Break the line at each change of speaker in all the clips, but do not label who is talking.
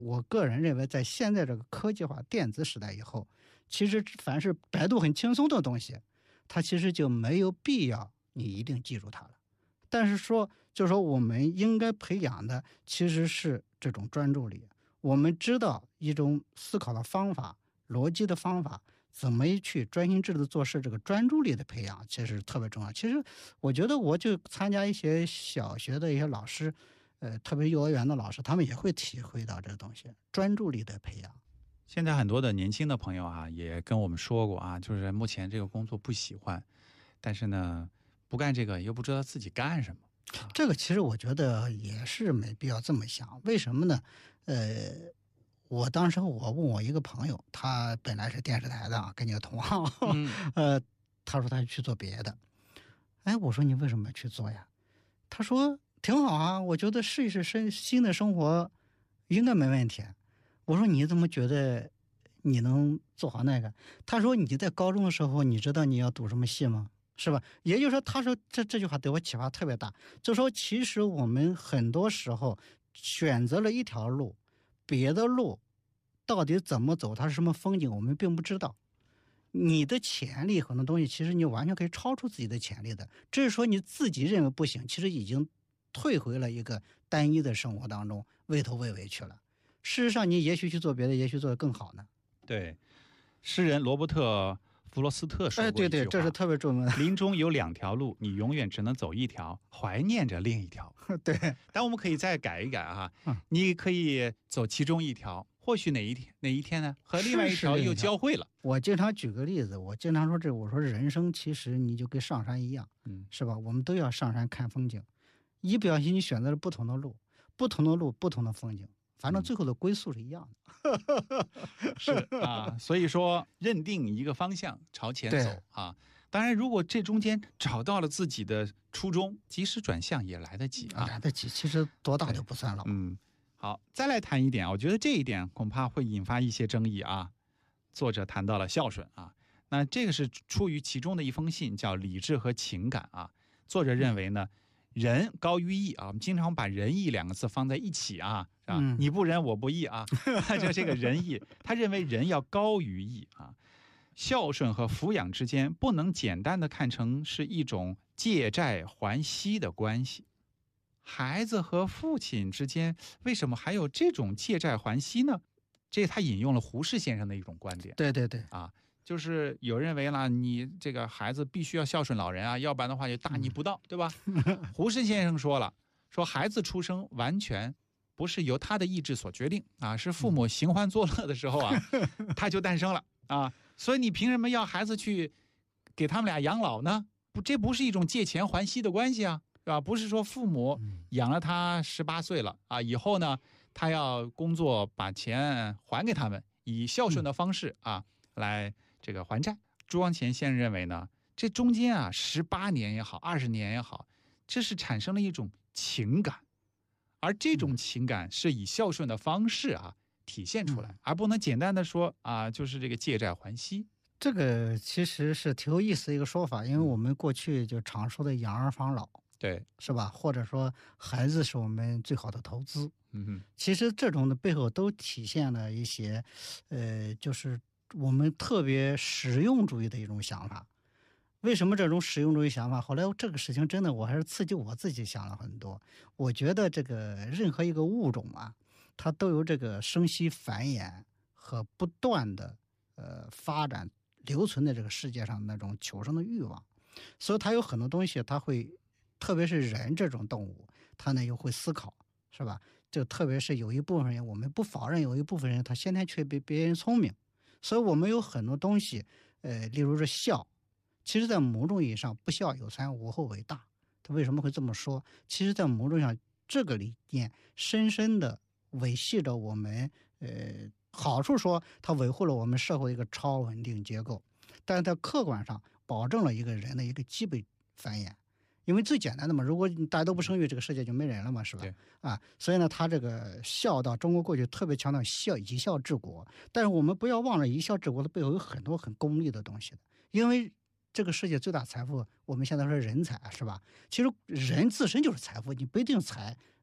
我个人认为，在现在这个科技化电子时代以后，其实凡是百度很轻松的东西，它其实就没有必要你一定记住它了。但是就是说我们应该培养的其实是这种专注力。我们知道一种思考的方法、逻辑的方法，怎么去专心致志的做事，这个专注力的培养其实特别重要。其实我觉得我就参加一些小学的一些老师，特别幼儿园的老师，他们也会体会到这个东西，专注力的培养。
现在很多的年轻的朋友啊，也跟我们说过啊，就是目前这个工作不喜欢，但是呢，不干这个又不知道自己干什么。
这个其实我觉得也是没必要这么想。为什么呢？我当时我问我一个朋友，他本来是电视台的啊，跟你的同行，他说他去做别的。哎，我说你为什么去做呀？他说挺好啊，我觉得试一试新的生活应该没问题。我说你怎么觉得你能做好那个？他说你在高中的时候，你知道你要读什么系吗？是吧？也就是说，他说这句话对我启发特别大，就说其实我们很多时候选择了一条路，别的路到底怎么走，它是什么风景，我们并不知道。你的潜力很多东西，其实你完全可以超出自己的潜力的。只是说你自己认为不行，其实已经退回了一个单一的生活当中，畏头畏尾去了。事实上，你也许去做别的，也许做得更好呢。
对，诗人罗伯特弗罗斯特说过一句话，
对，这是特别重要的。
林中有两条路，你永远只能走一条，怀念着另一条。
对，
但我们可以再改一改啊，你可以走其中一条，或许哪一天呢，和另外一条又交汇了。
我经常举个例子，我经常说我说人生其实你就跟上山一样，是吧？我们都要上山看风景，一不小心你选择了不同的路，不同的路，不同的风景。反正最后的归宿是一样的。
是啊，所以说认定一个方向朝前走啊。当然，如果这中间找到了自己的初衷，及时转向也来得及啊，
来得及。其实多大就不算了。
好，再来谈一点，我觉得这一点恐怕会引发一些争议啊。作者谈到了孝顺啊，那这个是出于其中的一封信，叫《理智和情感》啊。作者认为呢，仁高于义啊，我们经常把仁义两个字放在一起啊，是吧？你不仁我不义啊，就这个仁义，他认为仁要高于义啊。孝顺和抚养之间不能简单的看成是一种借债还息的关系，孩子和父亲之间为什么还有这种借债还息呢？这他引用了胡适先生的一种观点。
对
啊，就是有认为了你这个孩子必须要孝顺老人啊，要不然的话就大逆不道，对吧？胡适先生说了，说孩子出生完全不是由他的意志所决定啊，是父母寻欢作乐的时候啊，他就诞生了啊，所以你凭什么要孩子去给他们俩养老呢？这不是一种借钱还息的关系啊，是吧？不是说父母养了他18岁了啊，以后呢他要工作把钱还给他们，以孝顺的方式啊来这个还债。朱光潜先生认为呢，这中间啊18年也好，20年也好，这是产生了一种情感，而这种情感是以孝顺的方式啊体现出来，而不能简单的说啊就是这个借债还息。
这个其实是挺有意思的一个说法，因为我们过去就常说的养儿防老，
对，
是吧？或者说孩子是我们最好的投资。其实这种的背后都体现了一些，就是我们特别实用主义的一种想法。为什么这种实用主义想法？后来这个事情真的我还是刺激我自己想了很多。我觉得这个任何一个物种啊，它都有这个生息繁衍和不断的发展留存在这个世界上那种求生的欲望，所以它有很多东西，它会，特别是人这种动物，它呢又会思考，是吧？就特别是有一部分人，我们不否认有一部分人他先天却比别人聪明，所以我们有很多东西，例如是孝，其实在某种意义上，不孝有三，无后为大。他为什么会这么说？其实在某种上，这个理念深深的维系着我们，好处说它维护了我们社会一个超稳定结构，但是在客观上保证了一个人的一个基本繁衍。因为最简单的嘛，如果大家都不生育，这个世界就没人了嘛，是吧？所以呢，他这个孝道，中国过去特别强调孝，以孝治国，但是我们不要忘了，以孝治国的背后有很多很功利的东西的。因为这个世界最大财富，我们现在说人才，是吧？其实人自身就是财富，你不一定财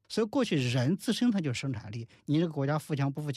所以过去人自身它就是生产力，你这个国家富强不富强？